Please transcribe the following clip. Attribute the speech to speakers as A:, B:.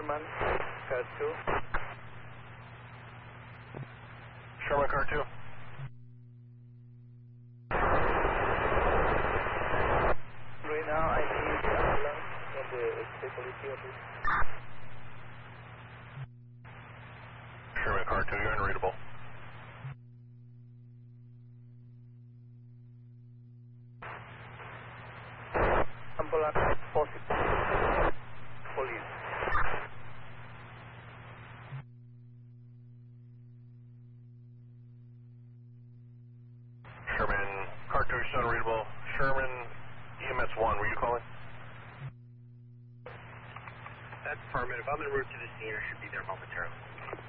A: Sherman, car 2.
B: Sherman, car 2.
A: Right now I need the ambulance and the state police office.
B: Sherman, car 2, you're unreadable.
A: Ambulance positive. Police.
B: Sherman, car 2, you're still unreadable. Sherman, EMS 1, were you calling?
C: That's affirmative. I'm en route to the scene. I should be there momentarily.